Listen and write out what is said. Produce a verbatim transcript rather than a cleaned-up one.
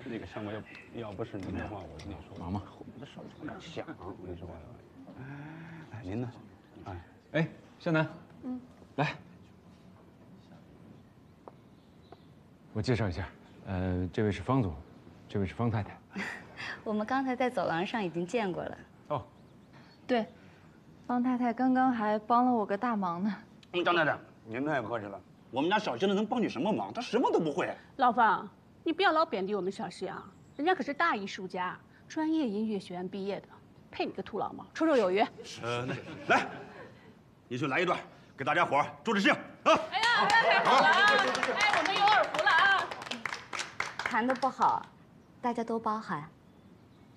那个项目要要不是您的话，我跟你说， 忙吗？ 我们的手有点响，我跟你说。哎，您呢？哎哎，向南，嗯，来，我介绍一下，呃，这位是方总，这位是方太太。 我们刚才在走廊上已经见过了。 哦， 对，方太太刚刚还帮了我个大忙呢。 嗯，张太太，您太客气了。我们家小希能帮你什么忙？她什么都不会。 老方，你不要老贬低我们小希啊，人家可是大艺术家，专业音乐学院毕业的，配你个土老帽，绰绰有余。 呃，来，你去来一段，给大家伙助助兴啊！ 哎呀，太好了啊！哎，我们有耳福了啊！ 弹得不好，大家多包涵。